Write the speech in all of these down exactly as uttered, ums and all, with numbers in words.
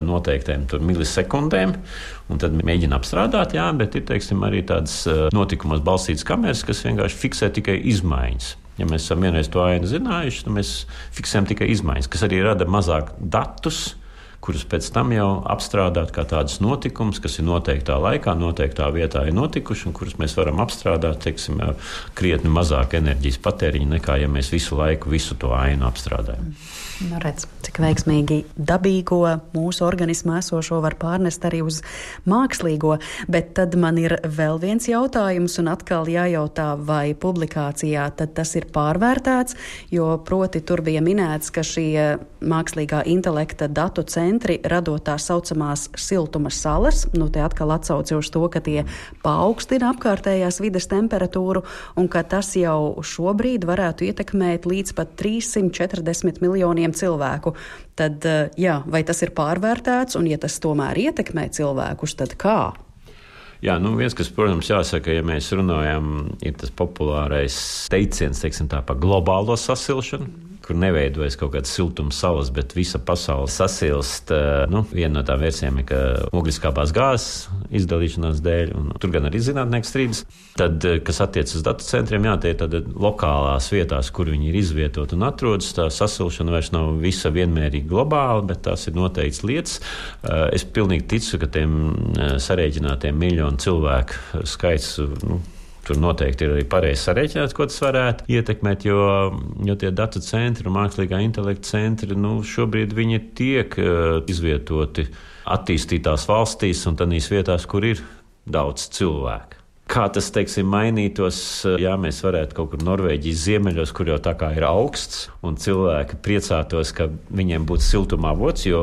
noteiktiem tur milisekundēm, un tad mēģina apstrādāt, jā, bet ir, teiksim, arī tādas notikumos balstītas kameras, kas vienkārši fiksē tikai izmaiņas. Ja mēs esam vienreiz to ainu zinājuši, tad mēs fiksējam tikai izmaiņas, kas arī rada mazāk datus, kurus pēc tam jau apstrādāt kā tādus notikumus, kas ir noteiktā laikā, noteiktā vietā ir notikuši, un kurus mēs varam apstrādāt, teiksim, krietni mazāk enerģijas patēriņa nekā, ja mēs visu laiku visu to ainu apstrādājam. Nu, redz, cik veiksmīgi dabīgo mūsu organismā esošo var pārnest arī uz mākslīgo, bet tad man ir vēl viens jautājums, un atkal jājautā, vai publikācijā tad tas ir pārvērtēts, jo proti tur bija minēts, ka šie mākslīgā intelekta datu centri radot tā saucamās siltuma salas, nu te atkal atsauci uz to, ka tie paaugstina apkārtējās vides temperatūru, un ka tas jau šobrīd varētu ietekmēt līdz pat trīssimt četrdesmit miljoniem cilvēku. Tad, jā, vai tas ir pārvērtēts, un ja tas tomēr ietekmē cilvēkus, tad kā? Jā, nu viens, kas, protams, jāsaka, ja mēs runājam, ir tas populārais teiciens, teiksim tā, par globālo sasilšanu, kur neveidojas kaut kādas siltuma salas, bet visa pasaule sasilst. Nu, viena no tām versijām ir, ka ogliskābās gāzes izdalīšanās dēļ, un tur gan arī zinātnieki strīdas. Tad, kas attiecas uz datu centriem, jā, tie ir tad lokālās vietās, kur viņi ir izvietot un atrodas. Tā sasilšana vairs nav visa vienmērīgi globāla, bet tās ir noteikts lietas. Es pilnīgi ticu, ka tiem sarēķinātiem miljonu cilvēku skaits, nu, tur noteikti ir arī pareizi sarēķināts, ko tas varētu ietekmēt, jo, jo tie datu centri un mākslīgā intelekta centri, nu, šobrīd viņi tiek uh, izvietoti attīstītās valstīs un tādīs vietās, kur ir daudz cilvēku. Kā tas, teiksim, mainītos, ja mēs varētu kaut kur Norvēģijas ziemeļos, kur jau tā kā ir augsts, un cilvēki priecātos, ka viņiem būtu siltuma avots, jo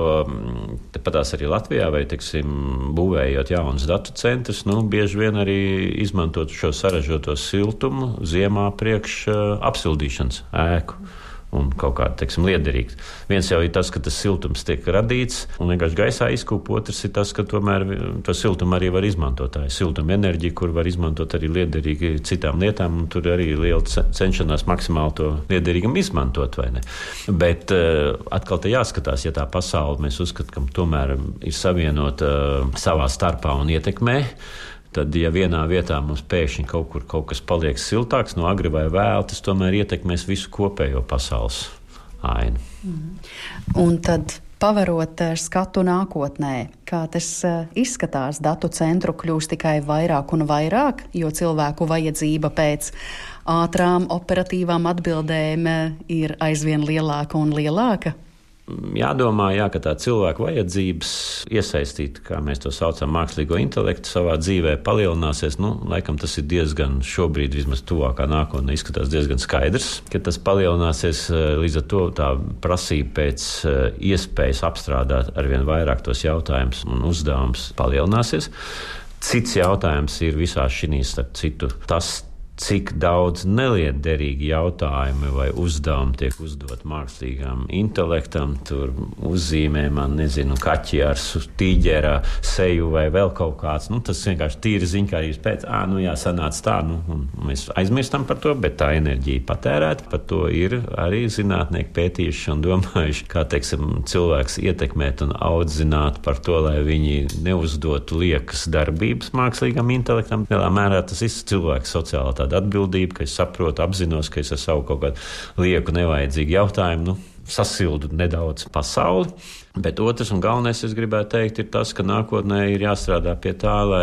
patās arī Latvijā, vai, teiksim, būvējot jaunus datu centrus, nu, bieži vien arī izmantot šo saražoto siltumu ziemā priekš apsildīšanas ēku. Un kaut kāda, teiksim, liederīga. Viens jau ir tas, ka tas siltums tiek radīts un vienkārši gaisā izkūp, otrs ir tas, ka tomēr to siltumu arī var izmantot. Tā ir siltuma enerģija, kur var izmantot arī liederīgi citām lietām, un tur arī liela cenšanās maksimāli to liederīgam izmantot, vai ne? Bet uh, atkal te jāskatās, ja tā pasaule mēs uzskatām, ka tomēr ir savienota uh, savā starpā un ietekmē, tad, ja vienā vietā mums pēkšņi kaut kur kaut kas paliek siltāks, no agri vai vēl, tas tomēr ietekmēs visu kopējo pasaules ainu. Mm. Un tad, pavarot skatu nākotnē, kā tas izskatās, datu centru kļūs tikai vairāk un vairāk, jo cilvēku vajadzība pēc ātrām operatīvām atbildēm ir aizvien lielāka un lielāka? Jādomā, jā, ka tā cilvēka vajadzības iesaistīt, kā mēs to saucam, mākslīgo intelektu savā dzīvē palielināsies. Nu, laikam tas ir diezgan šobrīd, vismaz tuvākā nākotnē, izskatās diezgan skaidrs, ka tas palielināsies. Līdz ar to tā prasība pēc iespējas apstrādāt arvien vairāk tos jautājumus un uzdevumus palielināsies. Cits jautājums ir visā šinīs, starp citu, tas, cik daudz nelietderīgi jautājumi vai uzdevumi tiek uzdot mākslīgām intelektam, tur uzzīmē man, nezinu, kaķi ar tīģera seju vai vēl kaut kāds. Nu, tas vienkārši tīri ziņkārības pēc, ā, nu jā, sanāca tā, nu, un mēs aizmirstam par to, bet tā enerģija patērēta. Par to ir arī zinātnieki pētījuši un domājuši, kā, teiksim, cilvēks ietekmēt un audzināt par to, lai viņi neuzdotu liekas darbības mākslīgam intelektam. Lielā mērā tas ir cilvēks sociālā tā atbildība, ka es saprotu, apzinos, ka es ar savu kaut kādu lieku nevajadzīgu jautājumu, nu, sasildu nedaudz pasauli. Bet otrs un galvenais, es gribētu teikt, ir tas, ka nākotnē ir jāstrādā pie tā, lai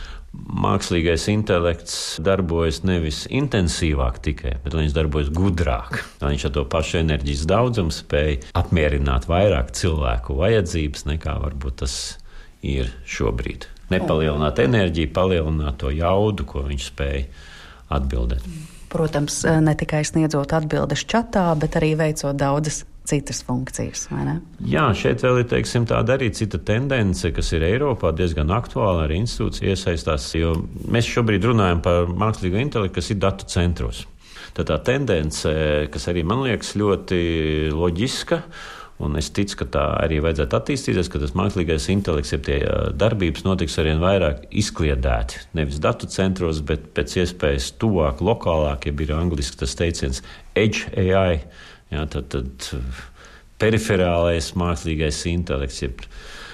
mākslīgais intelekts darbojas nevis intensīvāk tikai, bet lai viņš darbojas gudrāk. Lai viņš ar to pašu enerģijas daudzumu spēj apmierināt vairāk cilvēku vajadzības, nekā varbūt tas ir šobrīd. Nepalielināt enerģiju, palielināt to jaudu, ko viņš spēj atbildēt. Protams, ne tikai sniedzot atbildes čatā, bet arī veicot daudzas citas funkcijas, vai ne? Jā, šeit vēl ir, teiksim, tāda arī cita tendence, kas ir Eiropā diezgan aktuāla, arī institūcija iesaistās, jo mēs šobrīd runājam par mākslīgo intelektu, kas ir datu centros. Tad tā tendence, kas arī man liekas ļoti loģiska, un es ticu, ka tā arī vajadzētu attīstīties, ka tas mākslīgais intelekts, ja tie darbības notiks arvien vairāk izkliedēti. Nevis datu centros, bet pēc iespējas tuvāk, lokālāk, ja ir angliski tas teiciens edge A I, jā, tad, tad periferālais mākslīgais intelekts, ja